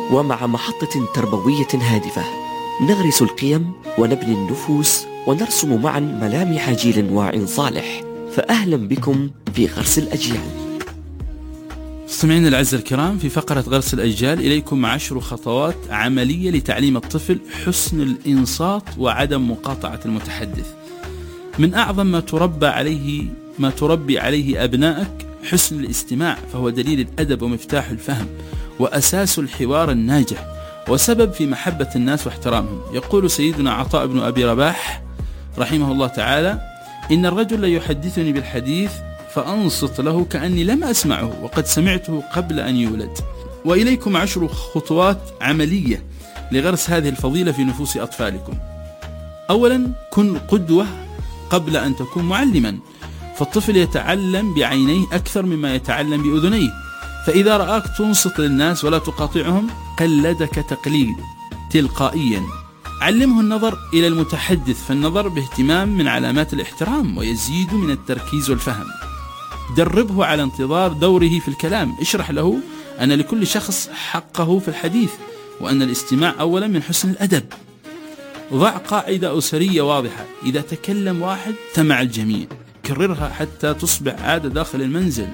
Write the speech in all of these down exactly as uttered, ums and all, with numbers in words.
ومع محطة تربوية هادفة نغرس القيم ونبني النفوس ونرسم معا ملامح جيل واع صالح. فأهلا بكم في غرس الأجيال. مستمعينا الأعزاء الكرام، في فقرة غرس الأجيال إليكم عشر خطوات عملية لتعليم الطفل حسن الإنصات وعدم مقاطعة المتحدث. من أعظم ما تربى عليه ما تربي عليه أبنائك حسن الاستماع، فهو دليل الأدب ومفتاح الفهم وأساس الحوار الناجح وسبب في محبة الناس واحترامهم. يقول سيدنا عطاء بن أبي رباح رحمه الله تعالى: إن الرجل لا يحدثني بالحديث فأنصت له كأني لم أسمعه وقد سمعته قبل أن يولد. وإليكم عشر خطوات عملية لغرس هذه الفضيلة في نفوس أطفالكم. أولا، كن قدوة قبل أن تكون معلما، فالطفل يتعلم بعينيه أكثر مما يتعلم بأذنيه، فإذا رآك تنصت للناس ولا تقاطعهم قلدك تقليد تلقائيا. علمه النظر إلى المتحدث، فالنظر باهتمام من علامات الاحترام ويزيد من التركيز والفهم. دربه على انتظار دوره في الكلام، اشرح له أن لكل شخص حقه في الحديث وأن الاستماع أولا من حسن الأدب. ضع قاعدة أسرية واضحة: إذا تكلم واحد استمع الجميع، كررها حتى تصبح عادة داخل المنزل.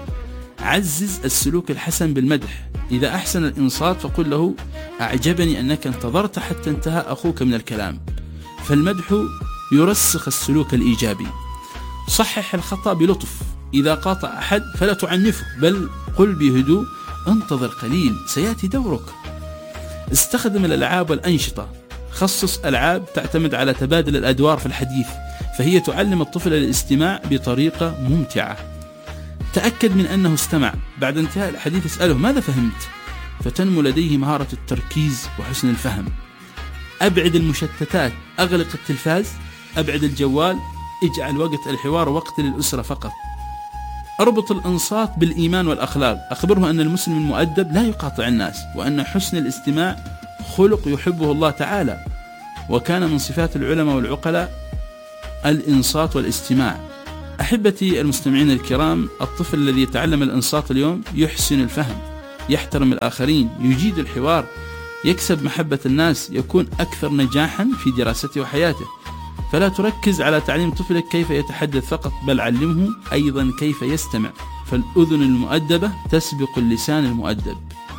عزز السلوك الحسن بالمدح، إذا أحسن الإنصات فقل له: أعجبني أنك انتظرت حتى انتهى أخوك من الكلام، فالمدح يرسخ السلوك الإيجابي. صحح الخطأ بلطف، إذا قاطع أحد فلا تعنفه بل قل بهدوء: انتظر قليل سيأتي دورك. استخدم الألعاب والأنشطة، خصص ألعاب تعتمد على تبادل الأدوار في الحديث، فهي تعلم الطفل الاستماع بطريقة ممتعة. تأكد من أنه استمع، بعد انتهاء الحديث اسأله: ماذا فهمت؟ فتنمو لديه مهارة التركيز وحسن الفهم. أبعد المشتتات، أغلق التلفاز، أبعد الجوال، اجعل وقت الحوار وقت للأسرة فقط. أربط الإنصات بالإيمان والأخلاق، أخبره أن المسلم المؤدب لا يقاطع الناس، وأن حسن الاستماع خلق يحبه الله تعالى، وكان من صفات العلماء والعقلاء الإنصات والاستماع. أحبتي المستمعين الكرام، الطفل الذي يتعلم الإنصات اليوم يحسن الفهم، يحترم الآخرين، يجيد الحوار، يكسب محبة الناس، يكون أكثر نجاحا في دراسته وحياته. فلا تركز على تعليم طفلك كيف يتحدث فقط، بل علمه أيضا كيف يستمع، فالأذن المؤدبة تسبق اللسان المؤدب.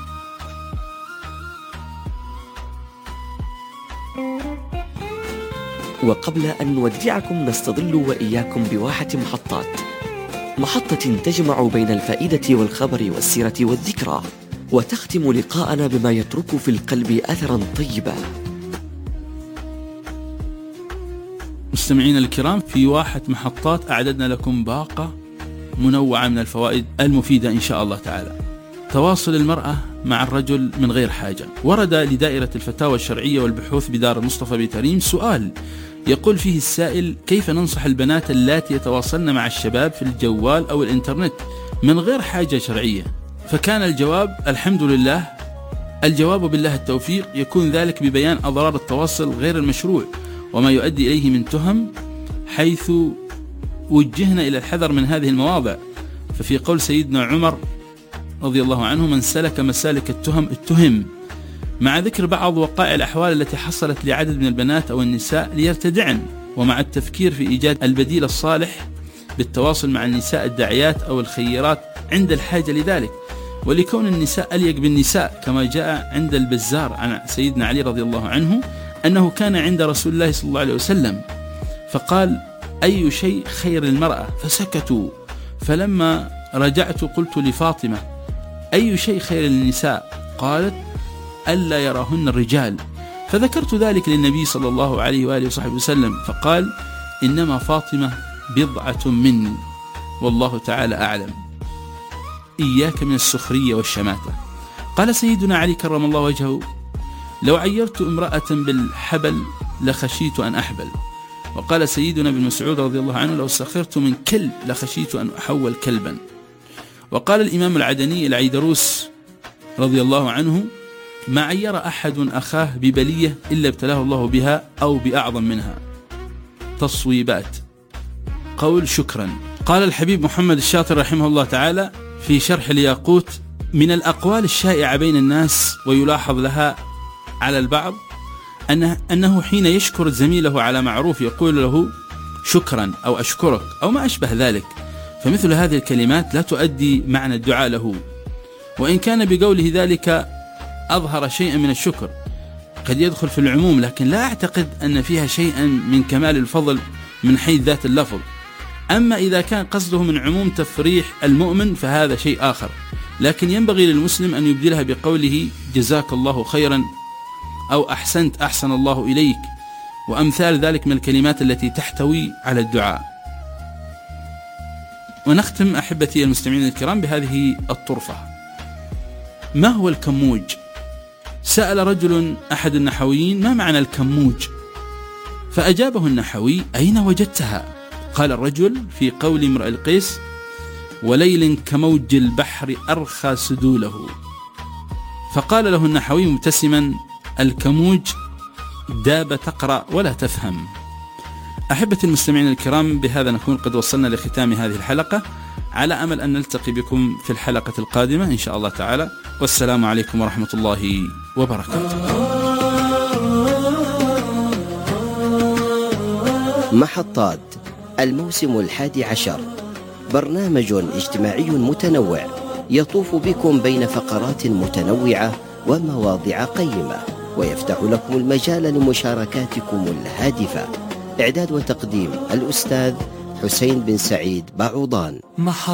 وقبل أن نودعكم نستظل وإياكم بواحة محطات، محطة تجمع بين الفائدة والخبر والسيرة والذكرى، وتختم لقاءنا بما يترك في القلب أثرا طيبا. مستمعين الكرام، في واحة محطات أعددنا لكم باقة منوعة من الفوائد المفيدة إن شاء الله تعالى. تواصل المرأة مع الرجل من غير حاجة. ورد لدائرة الفتاوى الشرعية والبحوث بدار المصطفى بتريم سؤال يقول فيه السائل: كيف ننصح البنات اللاتي يتواصلن مع الشباب في الجوال أو الإنترنت من غير حاجة شرعية؟ فكان الجواب: الحمد لله، الجواب بالله التوفيق. يكون ذلك ببيان أضرار التواصل غير المشروع وما يؤدي إليه من تهم، حيث وجهنا إلى الحذر من هذه المواضع. ففي قول سيدنا عمر رضي الله عنه: من سلك مسالك التهم اتهم، مع ذكر بعض وقائع الأحوال التي حصلت لعدد من البنات أو النساء ليرتدعن، ومع التفكير في إيجاد البديل الصالح بالتواصل مع النساء الداعيات أو الخيرات عند الحاجة لذلك، ولكون النساء أليق بالنساء، كما جاء عند البزار عن سيدنا علي رضي الله عنه أنه كان عند رسول الله صلى الله عليه وسلم فقال: أي شيء خير المرأة؟ فسكتوا. فلما رجعت قلت لفاطمة: أي شيء خير للنساء؟ قالت: ألا يراهن الرجال. فذكرت ذلك للنبي صلى الله عليه وآله وصحبه وسلم، فقال: إنما فاطمة بضعة مني والله تعالى أعلم، إياك من السخرية والشماتة. قال سيدنا علي كرم الله وجهه: لو عيرت امرأة بالحبل لخشيت أن أحبل. وقال سيدنا ابن مسعود رضي الله عنه: لو سخرت من كلب لخشيت أن أحول كلبا. وقال الإمام العدني العيدروس رضي الله عنه: ما عير أحد أخاه ببلية إلا ابتلاه الله بها أو بأعظم منها. تصويبات. قول شكرا. قال الحبيب محمد الشاطر رحمه الله تعالى في شرح الياقوت من الأقوال الشائعة بين الناس ويلاحظ لها على البعض أنه, أنه حين يشكر زميله على معروف يقول له شكرا أو أشكرك أو ما أشبه ذلك، فمثل هذه الكلمات لا تؤدي معنى الدعاء له، وإن كان بقوله ذلك أظهر شيئا من الشكر قد يدخل في العموم، لكن لا أعتقد أن فيها شيئا من كمال الفضل من حيث ذات اللفظ. أما إذا كان قصده من عموم تفريح المؤمن فهذا شيء آخر، لكن ينبغي للمسلم أن يبدلها بقوله جزاك الله خيرا أو أحسنت أحسن الله إليك وأمثال ذلك من الكلمات التي تحتوي على الدعاء. ونختم أحبتي المستمعين الكرام بهذه الطرفة: ما هو الكموج؟ سأل رجل أحد النحويين ما معنى الكموج؟ فأجابه النحوي: أين وجدتها؟ قال الرجل في قول امرئ القيس: وليل كموج البحر أرخى سدوله. فقال له النحوي مبتسما: الكموج دابة تقرأ ولا تفهم. أحبتي المستمعين الكرام، بهذا نكون قد وصلنا لختام هذه الحلقة، على أمل أن نلتقي بكم في الحلقة القادمة إن شاء الله تعالى، والسلام عليكم ورحمة الله وبركاته. محطات الموسم الحادي عشر، برنامج اجتماعي متنوع يطوف بكم بين فقرات متنوعة ومواضيع قيمة، ويفتح لكم المجال لمشاركاتكم الهادفة. إعداد وتقديم الأستاذ حسين بن سعيد بعوضان.